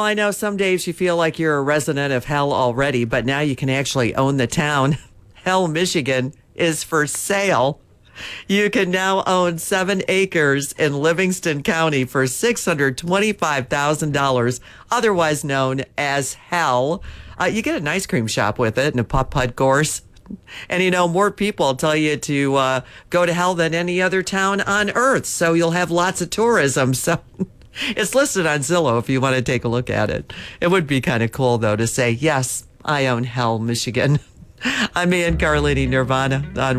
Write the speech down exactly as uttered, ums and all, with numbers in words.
I know some days you feel like you're a resident of hell already, but now you can actually own the town. Hell, Michigan is for sale. You can now own seven acres in Livingston County for six hundred twenty-five thousand dollars, otherwise known as Hell. Uh, you get an ice cream shop with it and a putt-putt course. And, you know, more people tell you to uh, go to hell than any other town on earth. So you'll have lots of tourism. So it's listed on Zillow if you want to take a look at it. It would be kind of cool, though, to say, yes, I own Hell, Michigan. I'm Ann Carlini, Nirvana on